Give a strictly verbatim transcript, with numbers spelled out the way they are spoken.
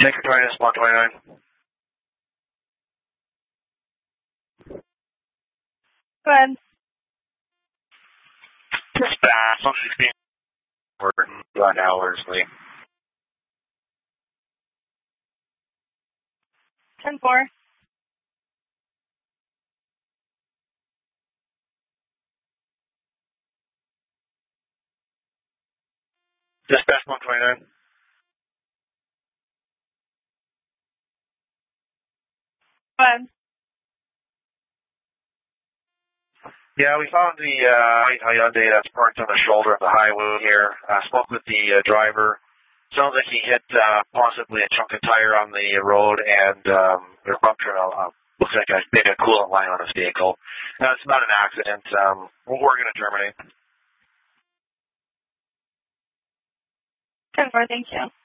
Tanker twenty-nine, Spawn twenty-nine. Go ahead. Dispatch, one sixteen. Run Ellerslie. ten four. Dispatch one twenty-nine. Go ahead. Yeah, we found the uh, Hyundai that's parked on the shoulder of the highway here. I uh, spoke with the uh, driver. Sounds like he hit uh, possibly a chunk of tire on the road and um, there's punctured. Uh, looks like a big a coolant line on his vehicle. Uh, it's not an accident. Um, we're going to terminate. ten four, thank you.